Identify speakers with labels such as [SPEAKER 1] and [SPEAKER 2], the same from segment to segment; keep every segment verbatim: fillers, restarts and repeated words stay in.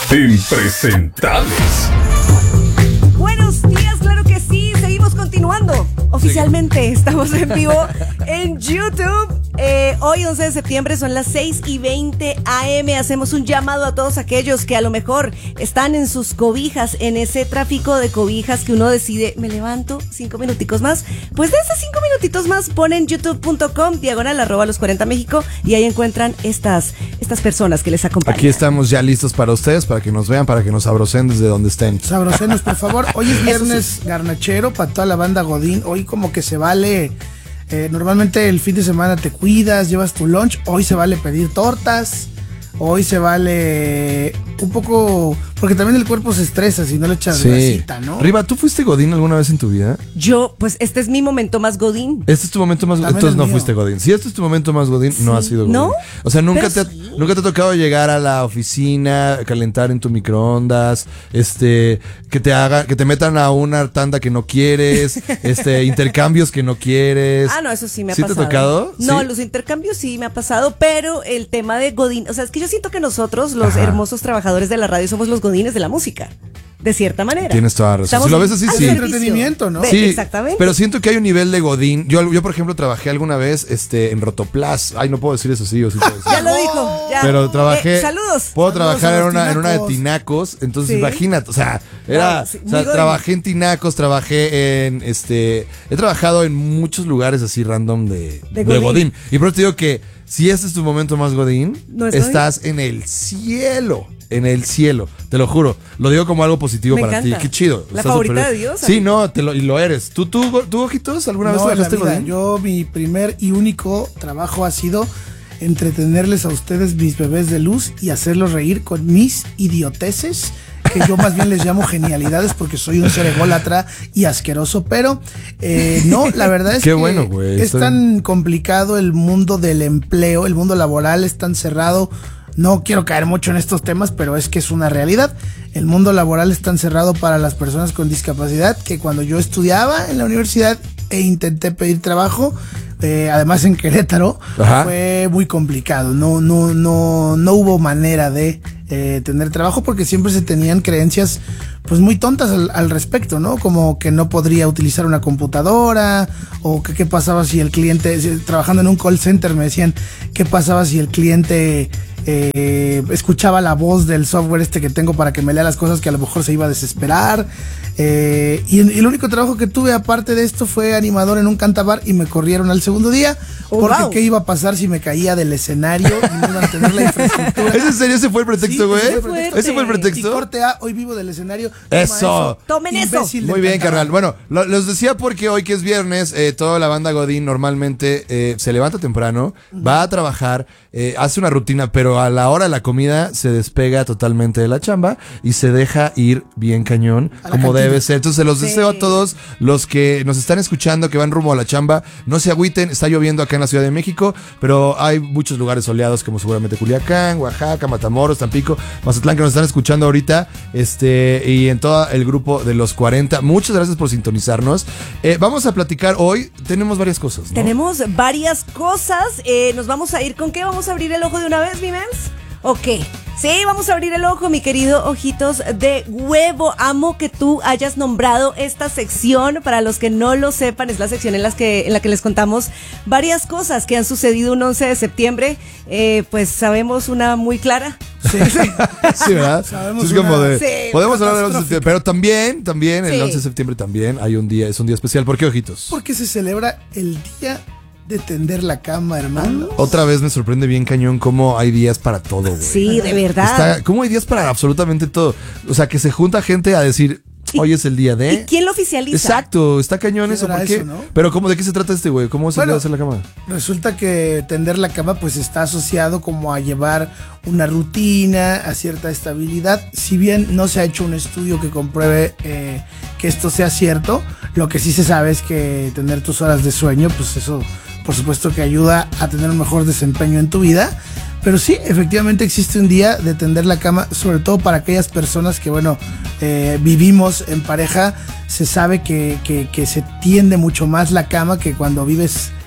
[SPEAKER 1] Impresentables.
[SPEAKER 2] Buenos días, claro que sí, seguimos continuando. Oficialmente estamos en vivo en YouTube. Eh, hoy once de septiembre son las seis y veinte a eme. Hacemos un llamado a todos aquellos que a lo mejor están en sus cobijas, en ese tráfico de cobijas que uno decide, me levanto cinco minuticos más. Pues de esos cinco minutitos más ponen youtube punto com diagonal arroba los cuarenta México y ahí encuentran estas, estas personas que les acompañan.
[SPEAKER 3] Aquí estamos ya listos para ustedes, para que nos vean, para que nos sabrocen desde donde estén.
[SPEAKER 4] Sabrocenos, por favor. Hoy es viernes garnachero para toda la banda Godín. Hoy como que se vale... Eh, normalmente el fin de semana te cuidas, llevas tu lunch. Hoy se vale pedir tortas. Hoy se vale un poco... Porque también el cuerpo se estresa si no le echas
[SPEAKER 3] Sí.
[SPEAKER 4] grasita, ¿no?
[SPEAKER 3] Riva, ¿tú fuiste Godín alguna vez en tu vida?
[SPEAKER 2] Yo, pues este es mi momento más godín.
[SPEAKER 3] Este es tu momento más
[SPEAKER 4] También
[SPEAKER 3] Entonces
[SPEAKER 4] el
[SPEAKER 3] no
[SPEAKER 4] mío.
[SPEAKER 3] fuiste Godín. Si este es tu momento más Godín, no has sido Godín.
[SPEAKER 2] ¿No?
[SPEAKER 3] O sea, nunca
[SPEAKER 2] Pero
[SPEAKER 3] te,
[SPEAKER 2] sí.
[SPEAKER 3] nunca te ha tocado llegar a la oficina, calentar en tu microondas, este, que te haga, que te metan a una tanda que no quieres, este, intercambios que no quieres.
[SPEAKER 2] Ah, no, eso sí me ha
[SPEAKER 3] ¿Sí te ha
[SPEAKER 2] pasado.
[SPEAKER 3] tocado?
[SPEAKER 2] No,
[SPEAKER 3] ¿Sí?
[SPEAKER 2] los intercambios sí me ha pasado, pero el tema de godín, o sea, es que yo siento que nosotros, los
[SPEAKER 3] Ajá.
[SPEAKER 2] hermosos trabajadores de la radio, somos los godines de la música. De cierta manera.
[SPEAKER 3] Tienes toda la razón.
[SPEAKER 2] Estamos
[SPEAKER 3] Si lo ves así,
[SPEAKER 2] al
[SPEAKER 3] sí.
[SPEAKER 2] servicio
[SPEAKER 4] Entretenimiento, ¿no?
[SPEAKER 2] de-
[SPEAKER 3] Sí,
[SPEAKER 2] exactamente.
[SPEAKER 3] pero siento que hay un nivel de Godín. Yo, yo por ejemplo, trabajé alguna vez este, en Rotoplas. Ay, no puedo decir eso, sí o sí puedo decir.
[SPEAKER 2] Ya lo dijo. Ya.
[SPEAKER 3] Pero trabajé.
[SPEAKER 2] Eh, saludos.
[SPEAKER 3] Puedo
[SPEAKER 4] Saludos
[SPEAKER 3] trabajar
[SPEAKER 4] a
[SPEAKER 3] en
[SPEAKER 4] los
[SPEAKER 3] una, en una de
[SPEAKER 4] tinacos.
[SPEAKER 3] tinacos. Entonces,
[SPEAKER 2] Sí.
[SPEAKER 3] imagínate. O sea, era.
[SPEAKER 2] Wow, sí,
[SPEAKER 3] o sea,
[SPEAKER 2] muy godín.
[SPEAKER 3] trabajé en tinacos, trabajé en. este He trabajado en muchos lugares así random de,
[SPEAKER 2] De
[SPEAKER 3] de
[SPEAKER 2] godín.
[SPEAKER 3] Godín. Y por eso te digo que si este es tu momento más Godín,
[SPEAKER 2] ¿No es
[SPEAKER 3] estás en el cielo. En el cielo, te lo juro. Lo digo como algo positivo
[SPEAKER 2] Me
[SPEAKER 3] para
[SPEAKER 2] encanta.
[SPEAKER 3] ti. Qué chido.
[SPEAKER 2] La
[SPEAKER 3] Está
[SPEAKER 2] favorita
[SPEAKER 3] súper
[SPEAKER 2] de
[SPEAKER 3] bien.
[SPEAKER 2] Dios,
[SPEAKER 3] Sí,
[SPEAKER 2] amigo.
[SPEAKER 3] no, te lo, y lo eres. ¿Tú, tú, tú, Ojitos, alguna vez
[SPEAKER 4] No, en la
[SPEAKER 3] trabajaste
[SPEAKER 4] vida.
[SPEAKER 3] Godín?
[SPEAKER 4] Yo, mi primer y único trabajo ha sido entretenerles a ustedes, mis bebés de luz, y hacerlos reír con mis idioteces, que yo más bien les llamo genialidades porque soy un ser ególatra y asqueroso, pero eh, no, la verdad es
[SPEAKER 3] Qué
[SPEAKER 4] que
[SPEAKER 3] bueno, güey,
[SPEAKER 4] es
[SPEAKER 3] está
[SPEAKER 4] tan complicado el mundo del empleo, el mundo laboral es tan cerrado. No quiero caer mucho en estos temas, pero es que es una realidad. El mundo laboral es tan cerrado para las personas con discapacidad que cuando yo estudiaba en la universidad e intenté pedir trabajo, eh, además en Querétaro,
[SPEAKER 3] Ajá.
[SPEAKER 4] fue muy complicado. No, no, no, no hubo manera de eh, tener trabajo porque siempre se tenían creencias pues muy tontas al, al respecto, ¿no? Como que no podría utilizar una computadora, o que qué pasaba si el cliente, si- trabajando en un call center me decían, qué pasaba si el cliente eh, escuchaba la voz del software este que tengo para que me lea las cosas, que a lo mejor se iba a desesperar. Eh, y, y el único trabajo que tuve aparte de esto fue animador en un cantabar y me corrieron al segundo día,
[SPEAKER 2] Oh,
[SPEAKER 4] porque
[SPEAKER 2] wow.
[SPEAKER 4] qué iba a pasar si me caía del escenario y no iban a tener la infraestructura.
[SPEAKER 3] ¿Es en serio? ¿Ese fue el pretexto,
[SPEAKER 4] Sí,
[SPEAKER 3] güey?
[SPEAKER 4] ese fue el pretexto.
[SPEAKER 3] ¿Ese fue el
[SPEAKER 4] Y
[SPEAKER 3] pretexto?
[SPEAKER 4] corte A, hoy vivo del escenario.
[SPEAKER 3] Eso.
[SPEAKER 2] Tomen eso.
[SPEAKER 4] Imbécil del
[SPEAKER 3] Muy bien,
[SPEAKER 4] cantabar.
[SPEAKER 3] carnal. Bueno, lo, los decía porque hoy que es viernes, eh, toda la banda Godín normalmente eh, se levanta temprano, va a trabajar, eh, hace una rutina, pero a la hora de la comida se despega totalmente de la chamba y se deja ir bien cañón,
[SPEAKER 4] A la
[SPEAKER 3] como
[SPEAKER 4] cantina.
[SPEAKER 3] debe ser. Entonces se los
[SPEAKER 2] Sí.
[SPEAKER 3] deseo a todos los que nos están escuchando, que van rumbo a la chamba. No se agüiten, está lloviendo acá en la Ciudad de México, pero hay muchos lugares soleados como seguramente Culiacán, Oaxaca, Matamoros, Tampico, Mazatlán, que nos están escuchando ahorita, este, y en todo el grupo de los cuarenta. Muchas gracias por sintonizarnos. Eh, vamos a platicar hoy, tenemos varias cosas, ¿no?
[SPEAKER 2] Tenemos varias cosas. Eh, nos vamos a ir con qué. ¿Vamos a abrir el ojo de una vez, mi mens? ¿O qué? Sí, vamos a abrir el ojo, mi querido Ojitos de Huevo. Amo que tú hayas nombrado esta sección. Para los que no lo sepan, es la sección en, las que, en la que les contamos varias cosas que han sucedido un once de septiembre. Eh, pues sabemos una muy clara.
[SPEAKER 4] Sí, sí.
[SPEAKER 3] Sí, ¿verdad?
[SPEAKER 4] Sabemos
[SPEAKER 3] Sí, es como
[SPEAKER 4] una-
[SPEAKER 3] de,
[SPEAKER 2] Sí,
[SPEAKER 3] podemos hablar del once de
[SPEAKER 4] catastrófica.
[SPEAKER 3] septiembre, pero también, también, el
[SPEAKER 2] Sí.
[SPEAKER 3] once de septiembre también hay un día, es un día especial. ¿Por qué, Ojitos?
[SPEAKER 4] Porque se celebra el día de tender la cama, hermano.
[SPEAKER 3] Otra vez me sorprende bien cañón cómo hay días para todo, güey.
[SPEAKER 2] Sí, de verdad.
[SPEAKER 3] Está, ¿cómo hay días para absolutamente todo? O sea, que se junta gente a decir, hoy es el día de...
[SPEAKER 2] ¿Y quién lo oficializa?
[SPEAKER 3] Exacto, está cañón
[SPEAKER 4] ¿Qué
[SPEAKER 3] eso,
[SPEAKER 4] será
[SPEAKER 3] ¿por qué?
[SPEAKER 4] eso, no?
[SPEAKER 3] Pero ¿cómo, de qué se trata este güey? ¿Cómo se
[SPEAKER 4] Bueno,
[SPEAKER 3] debe hacer la cama?
[SPEAKER 4] Resulta que tender la cama pues está asociado como a llevar una rutina, a cierta estabilidad. Si bien no se ha hecho un estudio que compruebe eh, que esto sea cierto, lo que sí se sabe es que tener tus horas de sueño, pues eso por supuesto que ayuda a tener un mejor desempeño en tu vida. Pero sí, efectivamente existe un día de tender la cama, sobre todo para aquellas personas que, bueno, eh, vivimos en pareja. Se sabe que, que, que se tiende mucho más la cama que cuando vives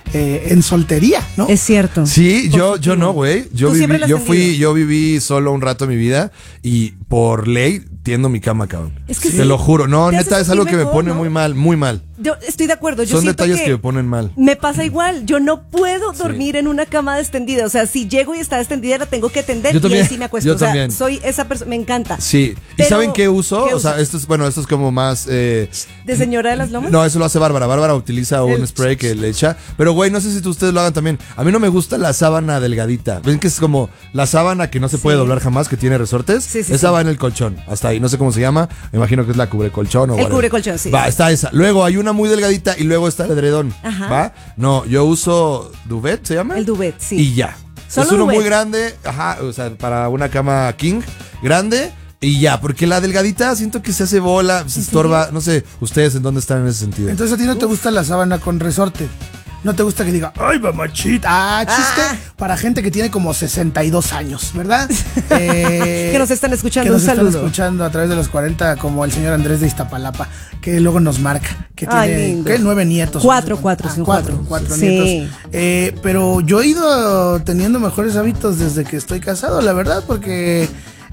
[SPEAKER 4] eh, en soltería, ¿no?
[SPEAKER 2] Es cierto.
[SPEAKER 3] Sí, yo, yo no, güey. Yo
[SPEAKER 2] ¿Tú siempre
[SPEAKER 3] viví,
[SPEAKER 2] la has
[SPEAKER 3] yo fui,
[SPEAKER 2] tendido?
[SPEAKER 3] yo viví solo un rato de mi vida y por ley tiendo mi cama, cabrón.
[SPEAKER 2] Es que
[SPEAKER 3] Te
[SPEAKER 2] sí.
[SPEAKER 3] lo juro. No,
[SPEAKER 2] Te hace
[SPEAKER 3] neta, es
[SPEAKER 2] sentir
[SPEAKER 3] algo que me
[SPEAKER 2] mejor,
[SPEAKER 3] pone
[SPEAKER 2] ¿no?
[SPEAKER 3] muy mal, muy mal.
[SPEAKER 2] Yo estoy de acuerdo. Yo
[SPEAKER 3] Son
[SPEAKER 2] siento
[SPEAKER 3] detalles
[SPEAKER 2] que,
[SPEAKER 3] que me ponen mal.
[SPEAKER 2] Me pasa igual. Yo no puedo dormir en una cama extendida. O sea, si llego y está extendida, la tengo que tender
[SPEAKER 3] Yo
[SPEAKER 2] y
[SPEAKER 3] también,
[SPEAKER 2] ahí sí me acuesto.
[SPEAKER 3] yo
[SPEAKER 2] o sea,
[SPEAKER 3] también.
[SPEAKER 2] soy esa persona. Me encanta.
[SPEAKER 3] Sí. ¿Y
[SPEAKER 2] Pero,
[SPEAKER 3] saben qué uso?
[SPEAKER 2] ¿qué
[SPEAKER 3] o sea,
[SPEAKER 2] usas?
[SPEAKER 3] esto es, bueno, esto es como más. Eh,
[SPEAKER 2] ¿De señora de las lomas?
[SPEAKER 3] No, eso lo hace Bárbara. Bárbara utiliza un
[SPEAKER 2] El-
[SPEAKER 3] spray que le echa. Pero, güey, no sé si ustedes lo hagan también. A mí no me gusta la sábana delgadita. ¿Ven que es como la sábana que no se puede
[SPEAKER 2] Sí.
[SPEAKER 3] doblar jamás, que tiene resortes?
[SPEAKER 2] Sí, sí,
[SPEAKER 3] esa
[SPEAKER 2] sí.
[SPEAKER 3] va en el colchón. Hasta ahí. No sé cómo se llama. Me imagino que es la cubrecolchón o
[SPEAKER 2] El
[SPEAKER 3] whatever.
[SPEAKER 2] cubrecolchón, sí.
[SPEAKER 3] Va, está esa. Luego hay una muy delgadita y luego está el edredón.
[SPEAKER 2] Ajá.
[SPEAKER 3] ¿Va? No, yo uso duvet, ¿se llama?
[SPEAKER 2] El duvet, sí.
[SPEAKER 3] Y ya.
[SPEAKER 2] Solo
[SPEAKER 3] es uno
[SPEAKER 2] duvet.
[SPEAKER 3] muy grande, ajá, o sea, para una cama king, grande. Y ya, porque la delgadita siento que se hace bola, se estorba. No sé, ustedes en dónde están en ese sentido.
[SPEAKER 4] Entonces a ti no te gusta la sábana con resorte. No te gusta que diga, ay, mamachita. Ah, chiste
[SPEAKER 2] Ah.
[SPEAKER 4] para gente que tiene como sesenta y dos años, ¿verdad? Eh,
[SPEAKER 2] Que nos están escuchando,
[SPEAKER 4] que nos
[SPEAKER 2] un
[SPEAKER 4] están
[SPEAKER 2] saludo.
[SPEAKER 4] escuchando a través de los cuarenta, como el señor Andrés de Iztapalapa, que luego nos marca, que
[SPEAKER 2] Ay,
[SPEAKER 4] tiene
[SPEAKER 2] lindo.
[SPEAKER 4] ¿qué? nueve nietos.
[SPEAKER 2] Cuatro,
[SPEAKER 4] No sé
[SPEAKER 2] cuatro,
[SPEAKER 4] cuántos.
[SPEAKER 2] sí,
[SPEAKER 4] Ah, cuatro,
[SPEAKER 2] cuatro.
[SPEAKER 4] cuatro
[SPEAKER 2] Sí.
[SPEAKER 4] nietos. Eh, pero yo he ido teniendo mejores hábitos desde que estoy casado, la verdad, porque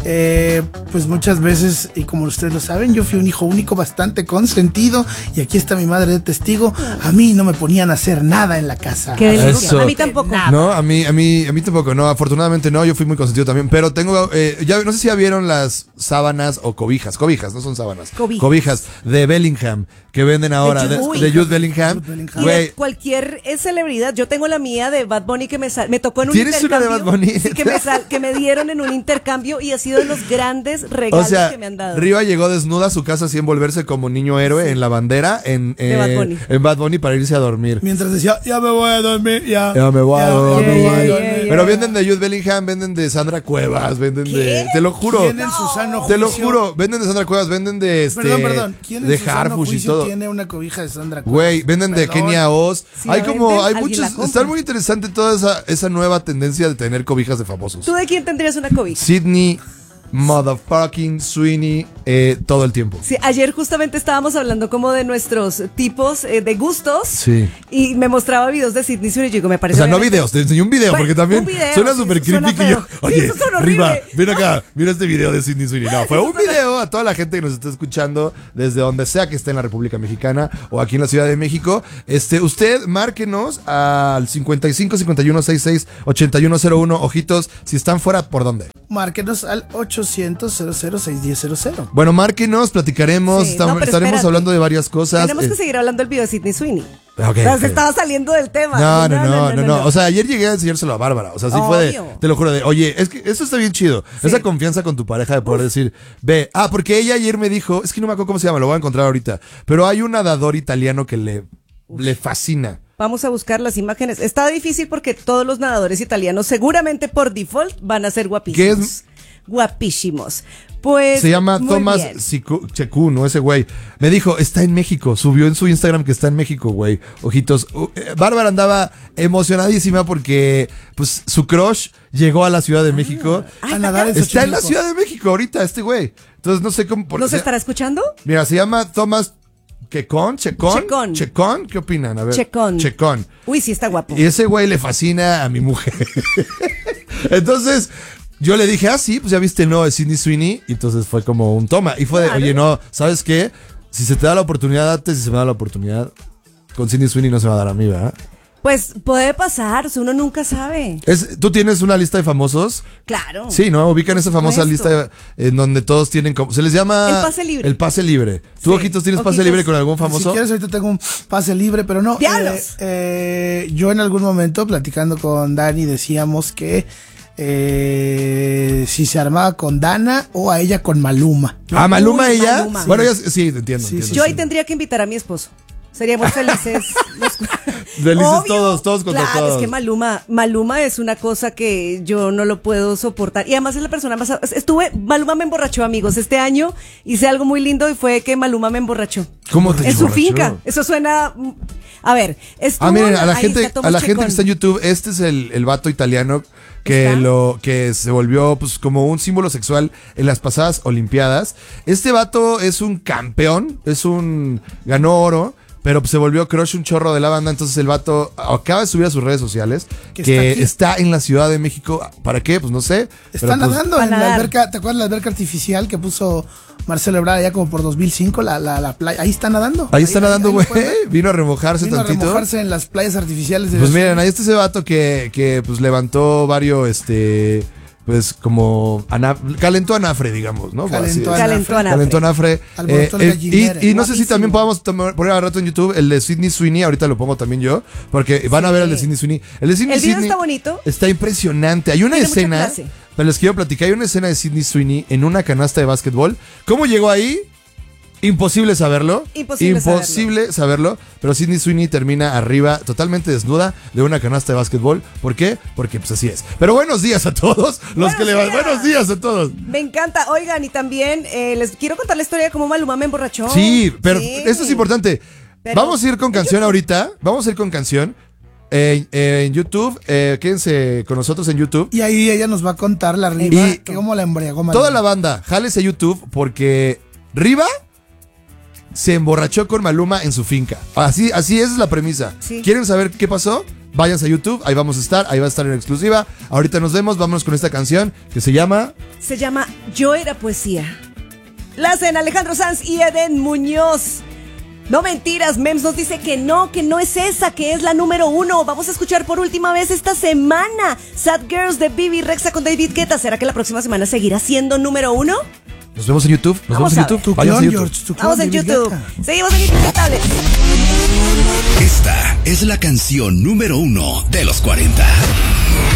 [SPEAKER 4] eh, pues muchas veces, y como ustedes lo saben, yo fui un hijo único bastante consentido, y aquí está mi madre de testigo. A mí no me ponían a hacer nada en la casa.
[SPEAKER 2] Qué delicia.
[SPEAKER 3] Eso.
[SPEAKER 2] A mí tampoco.
[SPEAKER 3] No, a mí, a mí, a mí tampoco, no, afortunadamente no, yo fui muy consentido también, pero tengo, eh, ya no sé si ya vieron las sábanas o cobijas, cobijas, no son sábanas,
[SPEAKER 2] Cobijas.
[SPEAKER 3] de Bellingham, que venden ahora,
[SPEAKER 2] Jude
[SPEAKER 3] de,
[SPEAKER 2] Bellingham.
[SPEAKER 3] de Jude Bellingham,
[SPEAKER 4] Jude Bellingham.
[SPEAKER 2] Y de
[SPEAKER 3] güey,
[SPEAKER 2] cualquier eh, celebridad. Yo tengo la mía de Bad Bunny que me, sal- me tocó en un
[SPEAKER 3] ¿Tienes una de
[SPEAKER 2] intercambio.
[SPEAKER 3] Bad Bunny?
[SPEAKER 2] Sí, que me, sal- que me dieron en un intercambio y ha sido de los grandes
[SPEAKER 3] o
[SPEAKER 2] regalos
[SPEAKER 3] sea,
[SPEAKER 2] que me han dado.
[SPEAKER 3] Riva llegó desnuda a su casa sin envolverse como niño héroe en la bandera, en,
[SPEAKER 2] De
[SPEAKER 3] eh,
[SPEAKER 2] Bad Bunny.
[SPEAKER 3] en Bad Bunny para irse a dormir.
[SPEAKER 4] Mientras decía, ya me voy a dormir, ya.
[SPEAKER 3] Ya me voy a
[SPEAKER 4] ya, ya
[SPEAKER 3] dormir.
[SPEAKER 4] me voy a
[SPEAKER 2] Yeah,
[SPEAKER 4] dormir.
[SPEAKER 2] yeah, yeah.
[SPEAKER 3] Pero venden de Jude Bellingham, venden de Sandra Cuevas, venden de,
[SPEAKER 2] ¿Qué?
[SPEAKER 3] te lo juro.
[SPEAKER 4] ¿Quién en su sano
[SPEAKER 3] Te lo
[SPEAKER 4] juicio-
[SPEAKER 3] juro, venden de Sandra Cuevas, venden de este
[SPEAKER 4] Perdón, perdón. ¿Quién en
[SPEAKER 3] de
[SPEAKER 4] su sano
[SPEAKER 3] Harfush y
[SPEAKER 4] juicio
[SPEAKER 3] todo.
[SPEAKER 4] tiene una cobija de Sandra Cuevas?
[SPEAKER 3] Güey, venden de
[SPEAKER 4] Perdón.
[SPEAKER 3] Kenia Oz.
[SPEAKER 2] Sí,
[SPEAKER 3] hay
[SPEAKER 2] la
[SPEAKER 3] como,
[SPEAKER 2] venden,
[SPEAKER 3] hay
[SPEAKER 2] alguien
[SPEAKER 3] muchos,
[SPEAKER 2] la compra.
[SPEAKER 3] está muy interesante toda esa, esa nueva tendencia de tener cobijas de famosos.
[SPEAKER 2] ¿Tú de quién tendrías una cobija?
[SPEAKER 3] Sydney, motherfucking Sweeney, eh, todo el tiempo.
[SPEAKER 2] Sí, ayer justamente estábamos hablando como de nuestros tipos eh, de gustos.
[SPEAKER 3] Sí.
[SPEAKER 2] Y me mostraba videos de Sidney Sweeney y yo digo, me
[SPEAKER 3] O
[SPEAKER 2] parece.
[SPEAKER 3] sea, no
[SPEAKER 2] obviamente-
[SPEAKER 3] videos, te enseñé un video,
[SPEAKER 2] Bueno,
[SPEAKER 3] porque también
[SPEAKER 2] un video,
[SPEAKER 3] suena
[SPEAKER 2] sí,
[SPEAKER 3] súper
[SPEAKER 2] eso suena
[SPEAKER 3] creepy que yo.
[SPEAKER 2] feo. Sí,
[SPEAKER 3] Oye,
[SPEAKER 2] eso suena horrible.
[SPEAKER 3] Riva, ven acá, mira este video de Sydney Sweeney. No, fue un video a toda la gente que nos está escuchando desde donde sea que esté en la República Mexicana o aquí en la Ciudad de México. Este, usted márquenos al cincuenta y cinco cincuenta y uno sesenta y seis ochenta y uno cero uno. Ojitos, si están fuera, ¿por dónde?
[SPEAKER 4] Márquenos al ochocientos cero cero seis uno cero cero.
[SPEAKER 3] Bueno, márquenos, platicaremos,
[SPEAKER 2] Sí,
[SPEAKER 3] estamos-
[SPEAKER 2] no, pero
[SPEAKER 3] estaremos
[SPEAKER 2] espérate.
[SPEAKER 3] hablando de varias cosas.
[SPEAKER 2] Tenemos
[SPEAKER 3] Eh,
[SPEAKER 2] que seguir hablando del video de Sidney Sweeney.
[SPEAKER 3] Ok,
[SPEAKER 2] O sea,
[SPEAKER 3] ok.
[SPEAKER 2] se estaba saliendo del tema.
[SPEAKER 3] No, no, no, no, no, O sea, ayer llegué a enseñárselo a Bárbara. O sea, sí fue de,
[SPEAKER 2] Obvio.
[SPEAKER 3] te lo juro, de, oye, es que eso está bien chido.
[SPEAKER 2] Sí.
[SPEAKER 3] Esa confianza con tu pareja de poder decir, ve, ah, porque ella ayer me dijo, es que no me acuerdo cómo se llama, lo voy a encontrar ahorita. Pero hay un nadador italiano que le, le fascina.
[SPEAKER 2] Vamos a buscar las imágenes. Está difícil porque todos los nadadores italianos, seguramente por default, van a ser guapísimos.
[SPEAKER 3] ¿Qué es?
[SPEAKER 2] Guapísimos. Pues.
[SPEAKER 3] Se llama
[SPEAKER 2] muy
[SPEAKER 3] Tomás
[SPEAKER 2] bien.
[SPEAKER 3] Sicu- Checunu, ese güey. Me dijo, está en México. Subió en su Instagram que está en México, güey. Ojitos. Uh, eh, Bárbara andaba emocionadísima porque, pues, su crush llegó a la Ciudad de México.
[SPEAKER 2] Ay,
[SPEAKER 4] A nadar en
[SPEAKER 3] Está en la
[SPEAKER 4] Xochimilco.
[SPEAKER 3] Ciudad de México ahorita, este güey. Entonces, no sé cómo. por-
[SPEAKER 2] ¿Nos
[SPEAKER 3] se-
[SPEAKER 2] estará escuchando?
[SPEAKER 3] Mira, se llama Tomás Checón, Checón.
[SPEAKER 2] Checón.
[SPEAKER 3] Checón, ¿qué opinan? A ver.
[SPEAKER 2] Checón.
[SPEAKER 3] Checón.
[SPEAKER 2] Uy, sí está guapo.
[SPEAKER 3] Y ese güey le fascina a mi mujer. Entonces, yo le dije, ah, sí, pues ya viste, no, es Sydney Sweeney. Y entonces fue como un toma. Y fue de,
[SPEAKER 2] Claro.
[SPEAKER 3] oye, no, ¿sabes qué? Si se te da la oportunidad, date. Si se me da la oportunidad, con Sydney Sweeney no se va a dar a mí, ¿verdad?
[SPEAKER 2] Pues puede pasar, o sea, uno nunca sabe.
[SPEAKER 3] Es, ¿Tú tienes una lista de famosos?
[SPEAKER 2] Claro.
[SPEAKER 3] Sí, ¿no? Ubican esa famosa
[SPEAKER 2] supuesto.
[SPEAKER 3] lista en donde todos tienen como... Se les llama...
[SPEAKER 2] El pase libre.
[SPEAKER 3] El pase libre. ¿Tú,
[SPEAKER 2] Sí.
[SPEAKER 3] Ojitos, tienes pase
[SPEAKER 2] Ojitos.
[SPEAKER 3] libre con algún famoso?
[SPEAKER 4] Si quieres, ahorita tengo un pase libre, pero no.
[SPEAKER 2] ¡Diablos!
[SPEAKER 4] eh, eh, yo en algún momento, platicando con Dani, decíamos que eh, si se armaba con Dana o a ella con Maluma.
[SPEAKER 3] ¿Ah, Maluma
[SPEAKER 2] Uy,
[SPEAKER 3] ella?
[SPEAKER 2] Maluma.
[SPEAKER 3] Bueno, ya sí, te entiendo.
[SPEAKER 4] Sí,
[SPEAKER 3] entiendo,
[SPEAKER 4] sí,
[SPEAKER 2] Yo ahí
[SPEAKER 3] sí.
[SPEAKER 2] tendría que invitar a mi esposo. Seríamos felices. los-
[SPEAKER 3] Felices
[SPEAKER 2] Obvio.
[SPEAKER 3] todos, todos contra
[SPEAKER 2] claro,
[SPEAKER 3] todos.
[SPEAKER 2] es que Maluma, Maluma es una cosa que yo no lo puedo soportar. Y además es la persona más... Estuve... Maluma me emborrachó, amigos. Este año hice algo muy lindo y fue que Maluma me emborrachó.
[SPEAKER 3] ¿Cómo te
[SPEAKER 2] En su
[SPEAKER 3] emborrachó?
[SPEAKER 2] finca. Eso suena... A ver, estuvo...
[SPEAKER 3] Ah, miren, a la
[SPEAKER 2] ahí
[SPEAKER 3] gente,
[SPEAKER 2] está
[SPEAKER 3] a
[SPEAKER 2] Tomás
[SPEAKER 3] la gente
[SPEAKER 2] Checón.
[SPEAKER 3] que está en YouTube, este es el, el vato italiano que
[SPEAKER 2] ¿Está?
[SPEAKER 3] lo que se volvió pues como un símbolo sexual en las pasadas Olimpiadas. Este vato es un campeón, es un ganó oro, pero pues, se volvió crush un chorro de la banda. Entonces el vato acaba de subir a sus redes sociales
[SPEAKER 4] Que
[SPEAKER 3] que,
[SPEAKER 4] está
[SPEAKER 3] está,
[SPEAKER 4] aquí.
[SPEAKER 3] en la Ciudad de México. ¿Para qué? Pues no sé.
[SPEAKER 4] Está
[SPEAKER 3] pero, pues,
[SPEAKER 4] nadando
[SPEAKER 2] a
[SPEAKER 4] en la
[SPEAKER 2] nadar.
[SPEAKER 4] alberca, ¿te acuerdas de la alberca artificial que puso Marcelo Ebrard allá como por dos mil cinco? La, la, la playa, ahí está nadando.
[SPEAKER 3] ahí está nadando,
[SPEAKER 4] ahí
[SPEAKER 3] güey.
[SPEAKER 4] lo pueden ver.
[SPEAKER 3] Vino a remojarse
[SPEAKER 4] Vino a
[SPEAKER 3] tantito.
[SPEAKER 4] remojarse en las playas artificiales de
[SPEAKER 3] Pues
[SPEAKER 4] la
[SPEAKER 3] miren,
[SPEAKER 4] ciudad.
[SPEAKER 3] ahí está ese vato que, que pues levantó varios, este, pues como, ana- calentó anafre, digamos, ¿no?
[SPEAKER 4] Calentó
[SPEAKER 3] Así es.
[SPEAKER 2] Calentó
[SPEAKER 4] anafre.
[SPEAKER 2] anafre.
[SPEAKER 3] Calentó anafre.
[SPEAKER 4] Alborotó el
[SPEAKER 3] Eh, eh,
[SPEAKER 4] gallinero.
[SPEAKER 3] y, y no sé si
[SPEAKER 2] Guapísimo.
[SPEAKER 3] también podamos tomar- poner al rato en YouTube el de Sydney Sweeney, ahorita lo pongo también yo, porque van a
[SPEAKER 2] Sí.
[SPEAKER 3] ver el de Sydney Sweeney. El de Sydney
[SPEAKER 2] El video
[SPEAKER 3] Sweeney
[SPEAKER 2] está bonito.
[SPEAKER 3] Está impresionante. Hay una
[SPEAKER 2] Tiene mucha
[SPEAKER 3] escena,
[SPEAKER 2] clase.
[SPEAKER 3] pero les quiero platicar, hay una escena de Sydney Sweeney en una canasta de básquetbol. ¿Cómo llegó ahí? Imposible saberlo.
[SPEAKER 2] Imposible
[SPEAKER 3] Imposible saberlo. Pero Sydney Sweeney termina arriba, totalmente desnuda, de una canasta de básquetbol. ¿Por qué? Porque pues así es. Pero buenos días a todos. Los
[SPEAKER 2] Buenos
[SPEAKER 3] que le van.
[SPEAKER 2] días.
[SPEAKER 3] Buenos días a todos.
[SPEAKER 2] Me encanta. Oigan, y también eh, les quiero contar la historia de cómo Maluma me emborrachó.
[SPEAKER 3] Sí, pero
[SPEAKER 2] Sí.
[SPEAKER 3] esto es importante.
[SPEAKER 2] Pero-
[SPEAKER 3] Vamos a ir con canción ahorita. Vamos a ir con canción. Eh, eh, en YouTube. Eh, quédense con nosotros en YouTube.
[SPEAKER 4] Y ahí ella nos va a contar la riba,
[SPEAKER 3] Y-
[SPEAKER 4] que cómo la embriagó Maluma.
[SPEAKER 3] Toda la banda, jálese a YouTube porque Riva se emborrachó con Maluma en su finca. Así, así esa es la premisa.
[SPEAKER 2] Sí.
[SPEAKER 3] ¿Quieren saber qué pasó? Váyanse a YouTube, ahí vamos a estar, ahí va a estar en exclusiva. Ahorita nos vemos, vámonos con esta canción que se llama...
[SPEAKER 2] Se llama Yo Era Poesía. La hacen Alejandro Sanz y Eden Muñoz. No mentiras, Mems nos dice que no, que no es esa, que es la número uno. Vamos a escuchar por última vez esta semana Sad Girls de Bibi Rexa con David Guetta. ¿Será que la próxima semana seguirá siendo número uno?
[SPEAKER 3] Nos vemos en YouTube, nos
[SPEAKER 2] Vamos
[SPEAKER 3] vemos en
[SPEAKER 2] a
[SPEAKER 3] YouTube.
[SPEAKER 4] Tu
[SPEAKER 3] Váyanse a
[SPEAKER 4] clon,
[SPEAKER 3] YouTube.
[SPEAKER 4] George, tu clon,
[SPEAKER 2] Vamos en
[SPEAKER 4] David
[SPEAKER 2] YouTube.
[SPEAKER 4] Guetta.
[SPEAKER 2] Seguimos en Intocable.
[SPEAKER 1] Esta es la canción número uno de los cuarenta.